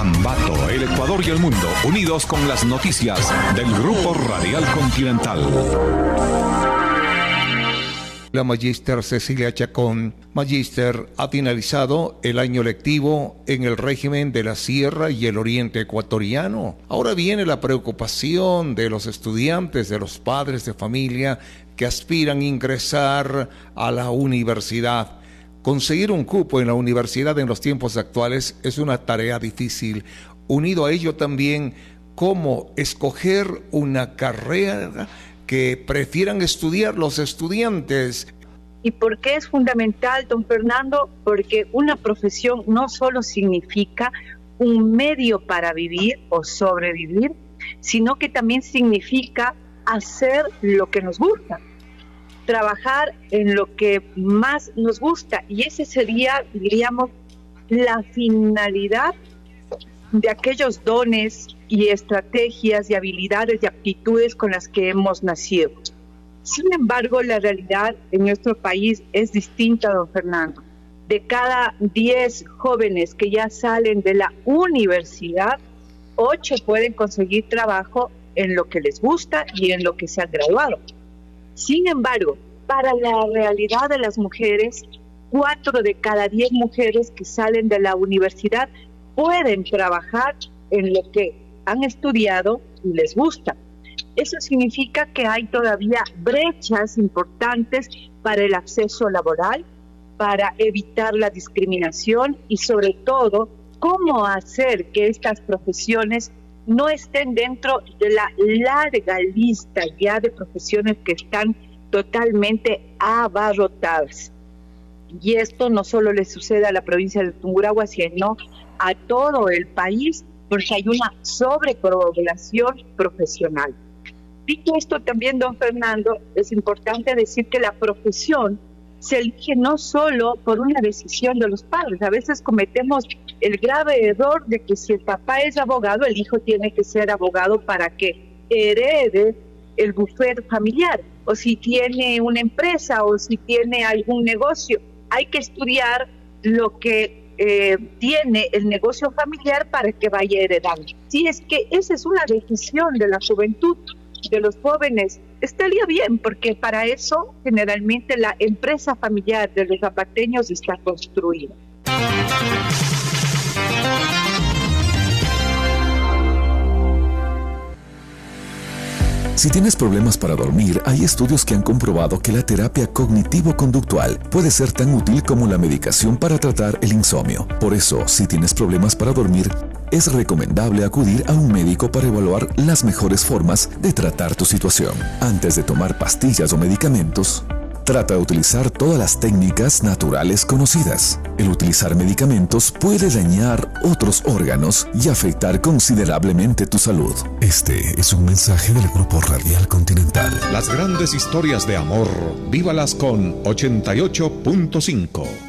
Ambato, el Ecuador y el mundo, unidos con las noticias del Grupo Radial Continental. La Magíster Cecilia Chacón. Magíster, ha finalizado el año lectivo en el régimen de la Sierra y el Oriente Ecuatoriano. Ahora viene la preocupación de los estudiantes, de los padres de familia que aspiran a ingresar a la universidad. Conseguir un cupo en la universidad en los tiempos actuales es una tarea difícil. Unido a ello también, cómo escoger una carrera que prefieran estudiar los estudiantes. ¿Y por qué es fundamental, don Fernando? Porque una profesión no solo significa un medio para vivir o sobrevivir, sino que también significa hacer lo que nos gusta, trabajar en lo que más nos gusta, y ese sería, diríamos, la finalidad de aquellos dones y estrategias y habilidades y aptitudes con las que hemos nacido. Sin embargo, la realidad en nuestro país es distinta, don Fernando. De cada 10 jóvenes que ya salen de la universidad, 8 pueden conseguir trabajo en lo que les gusta y en lo que se han graduado. Sin embargo, para la realidad de las mujeres, 4 de cada 10 mujeres que salen de la universidad pueden trabajar en lo que han estudiado y les gusta. Eso significa que hay todavía brechas importantes para el acceso laboral, para evitar la discriminación y sobre todo, cómo hacer que estas profesiones no estén dentro de la larga lista ya de profesiones que están totalmente abarrotadas. Y esto no solo le sucede a la provincia de Tungurahua, sino a todo el país, porque hay una sobrepoblación profesional. Dicho esto también, don Fernando, es importante decir que la profesión se elige no solo por una decisión de los padres. A veces cometemos el grave error de que si el papá es abogado, el hijo tiene que ser abogado para que herede el bufete familiar, o si tiene una empresa o si tiene algún negocio, hay que estudiar lo que tiene el negocio familiar para que vaya heredando. Si es que esa es una decisión de la juventud, de los jóvenes, estaría bien, porque para eso generalmente la empresa familiar de los zapateños está construida. Si tienes problemas para dormir, hay estudios que han comprobado que la terapia cognitivo-conductual puede ser tan útil como la medicación para tratar el insomnio. Por eso, si tienes problemas para dormir, es recomendable acudir a un médico para evaluar las mejores formas de tratar tu situación. Antes de tomar pastillas o medicamentos, trata de utilizar todas las técnicas naturales conocidas. El utilizar medicamentos puede dañar otros órganos y afectar considerablemente tu salud. Este es un mensaje del Grupo Radial Continental. Las grandes historias de amor, vívalas con 88.5.